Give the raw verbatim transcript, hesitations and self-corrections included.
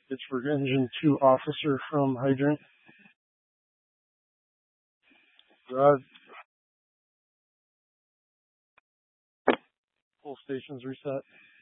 It's for engine two officer from hydrant. Rod. Full stations reset.